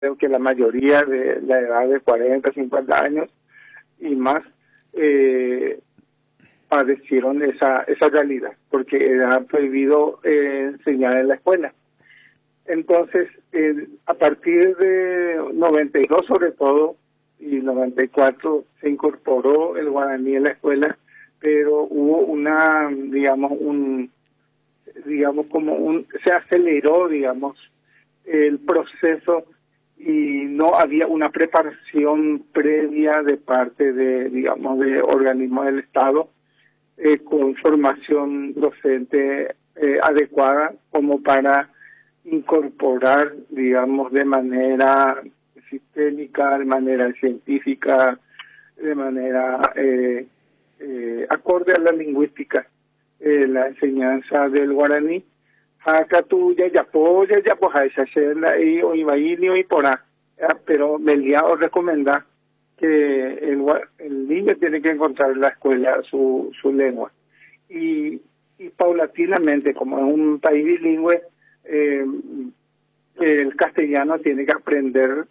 creo que la mayoría de la edad de 40, 50 años y más padecieron esa realidad, porque era prohibido enseñar en la escuela. Entonces, a partir de 92 sobre todo, y 94 se incorporó el guaraní en la escuela, pero hubo se aceleró, el proceso y no había una preparación previa de parte de organismos del Estado con formación docente adecuada como para incorporar, de manera sistémica, de manera científica, de manera acorde a la lingüística, la enseñanza del guaraní. Pero me liado recomendar que el niño tiene que encontrar en la escuela su lengua. Y paulatinamente, como es un país bilingüe, el castellano tiene que aprender,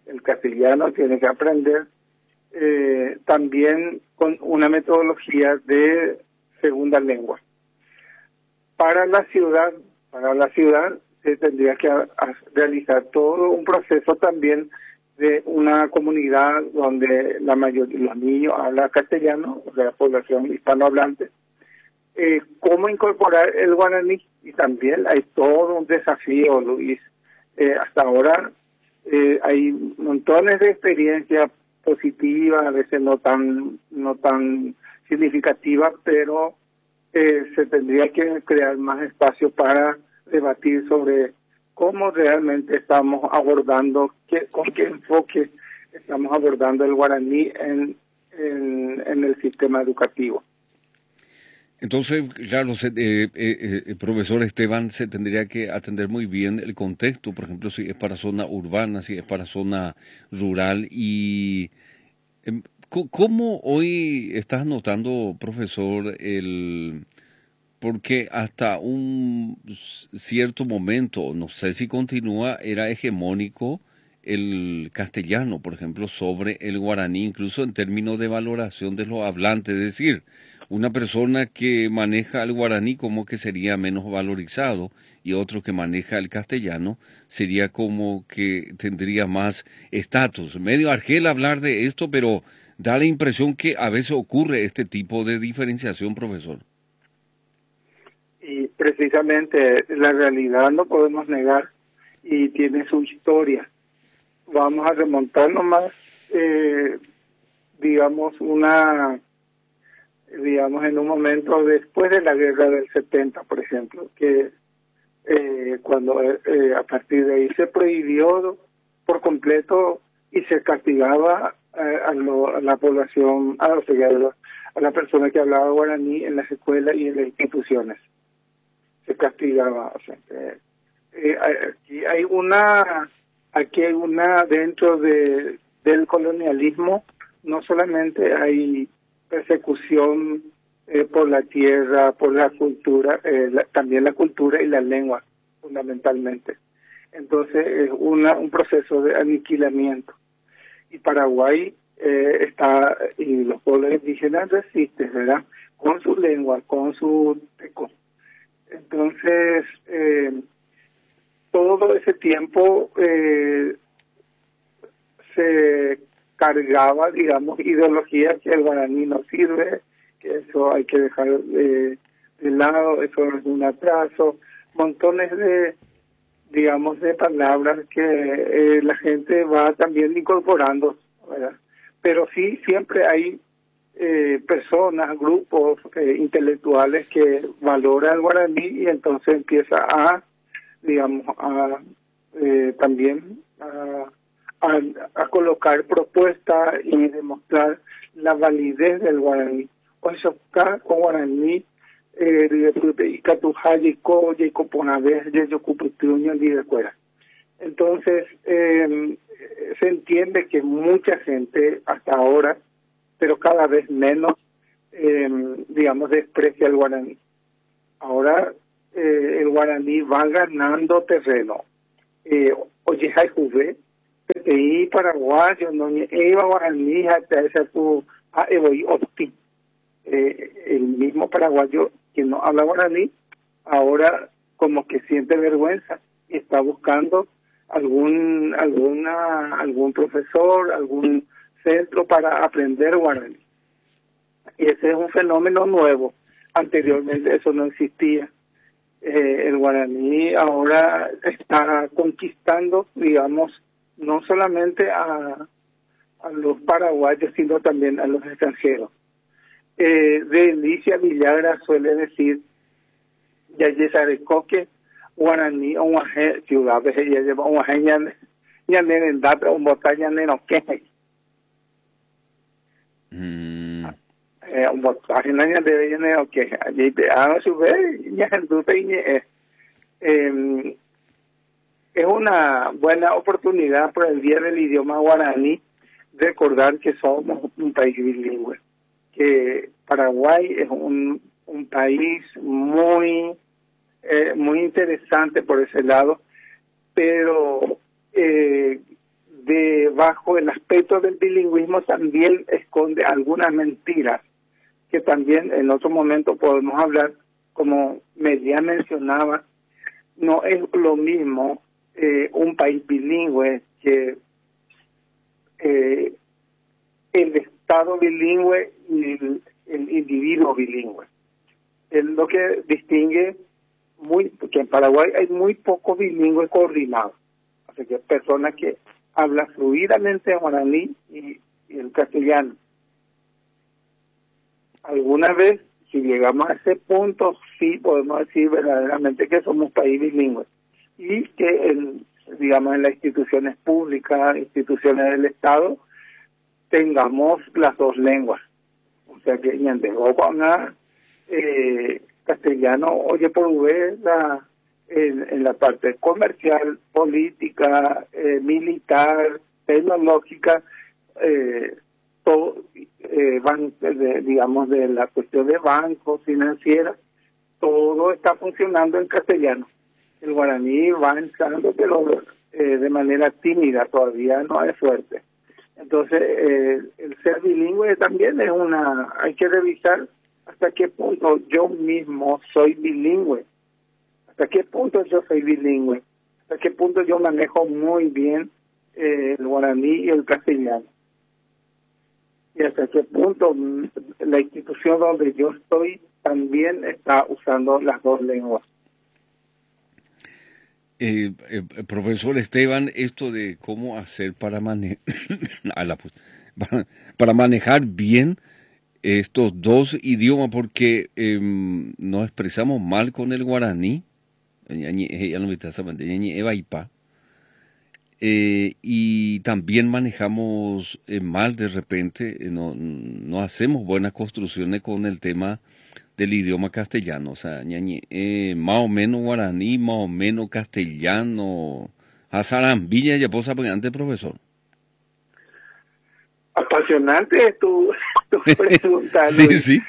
también con una metodología de segunda lengua. Para la ciudad se tendría que realizar todo un proceso también de una comunidad donde la mayoría de los niños hablan castellano, de la población hispanohablante. Cómo incorporar el guaraní, y también hay todo un desafío, Luis. Hasta ahora hay montones de experiencias positivas, a veces no tan significativas, pero se tendría que crear más espacio para debatir sobre cómo realmente estamos abordando, con qué enfoque estamos abordando el guaraní en el sistema educativo. Entonces, claro, profesor Esteban, se tendría que atender muy bien el contexto, por ejemplo, si es para zona urbana, si es para zona rural. Y ¿cómo hoy estás notando, profesor, porque hasta un cierto momento, no sé si continúa, era hegemónico el castellano, por ejemplo, sobre el guaraní, incluso en términos de valoración de los hablantes, es decir, una persona que maneja el guaraní como que sería menos valorizado y otro que maneja el castellano sería como que tendría más estatus. Medio argel hablar de esto, pero da la impresión que a veces ocurre este tipo de diferenciación, profesor. Y precisamente la realidad no podemos negar y tiene su historia. Vamos a remontarnos más, en un momento después de la guerra del 70, por ejemplo, que cuando a partir de ahí se prohibió por completo y se castigaba a la población, a la persona que hablaba guaraní en las escuelas y en las instituciones. Se castigaba. Aquí hay una dentro del colonialismo, no solamente hay persecución por la tierra, por la cultura, también la cultura y la lengua, fundamentalmente. Entonces es un proceso de aniquilamiento. Y Paraguay y los pueblos indígenas resisten, ¿verdad? Con su lengua, con su teco. Entonces, todo ese tiempo se cargaba, ideología que el guaraní no sirve, que eso hay que dejar de lado, eso es un atraso, montones de palabras que la gente va también incorporando, ¿verdad? Pero sí, siempre hay personas, grupos intelectuales que valoran el guaraní y entonces empieza también a colocar propuestas y demostrar la validez del guaraní. Con guaraní, entonces se entiende que mucha gente hasta ahora, pero cada vez menos, desprecia el guaraní. Ahora el guaraní va ganando terreno. paraguayo, no iba guaraní, hasta esa tu el mismo paraguayo que no habla guaraní, ahora como que siente vergüenza y está buscando algún profesor, algún centro para aprender guaraní. Y ese es un fenómeno nuevo. Anteriormente eso no existía. El guaraní ahora está conquistando, digamos, no solamente a los paraguayos, sino también a los extranjeros. Delicia Villagra suele decir, ya yesarecoque, guaraní, un ciudad, ya lleva un ya en data, un botalla, no queje. Un botalla, no debe, no queje. Allí te hago su vez, ya en tu es una buena oportunidad por el Día del Idioma Guaraní recordar que somos un país bilingüe, que Paraguay es un país muy interesante por ese lado, pero debajo el aspecto del bilingüismo también esconde algunas mentiras que también en otro momento podemos hablar, como Media mencionaba. No es lo mismo un país bilingüe que el Estado bilingüe y el individuo bilingüe. Es lo que distingue que en Paraguay hay muy pocos bilingües coordinados. Así que personas que hablan fluidamente guaraní y el castellano. Alguna vez, si llegamos a ese punto, sí podemos decir verdaderamente que somos país bilingüe y que, digamos, en las instituciones públicas, instituciones del Estado, tengamos las dos lenguas. O sea que castellano, oye portugués, en la parte comercial, política, militar, tecnológica, todo, digamos, de la cuestión de bancos, financiera, todo está funcionando en castellano. El guaraní va entrando, pero de manera tímida, todavía no es fuerte. Entonces, el ser bilingüe también es hay que revisar hasta qué punto yo mismo soy bilingüe, hasta qué punto yo soy bilingüe, hasta qué punto yo manejo muy bien el guaraní y el castellano. Y hasta qué punto la institución donde yo estoy también está usando las dos lenguas. Profesor Esteban, esto de cómo hacer para para manejar bien estos dos idiomas, porque nos expresamos mal con el guaraní, y también manejamos mal de repente, no hacemos buenas construcciones con el tema del idioma castellano, o sea, más o menos guaraní, más o menos castellano, a Sarambilla ya posa antes, profesor. Apasionante es tu pregunta, sí, Luis. sí.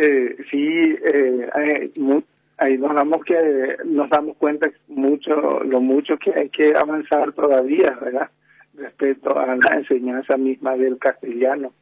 Ahí nos damos cuenta lo mucho que hay que avanzar todavía, ¿verdad? Respecto a la enseñanza misma del castellano.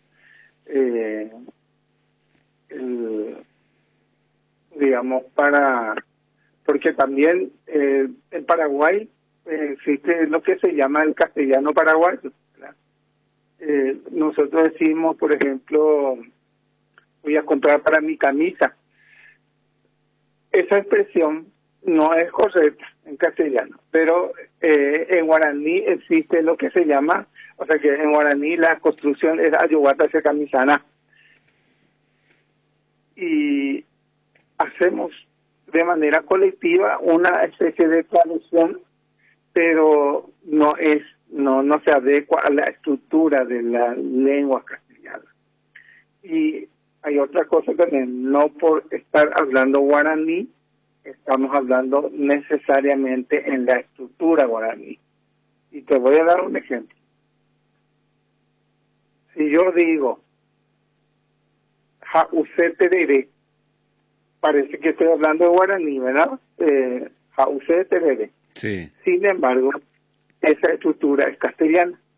Digamos, porque también en Paraguay existe lo que se llama el castellano paraguayo, ¿verdad? Nosotros decimos, por ejemplo, voy a comprar para mi camisa. Esa expresión no es correcta en castellano, pero en guaraní existe lo que se llama, o sea que en guaraní la construcción es ayuguata se camisana. Y hacemos de manera colectiva una especie de traducción, pero no se adecua a la estructura de la lengua castellana. Y hay otra cosa también, no por estar hablando guaraní, estamos hablando necesariamente en la estructura guaraní. Y te voy a dar un ejemplo. Si yo digo, Jausé Tereré, parece que estoy hablando de guaraní, ¿verdad? Jausé Tereré. Sí. Sin embargo, esa estructura es castellana.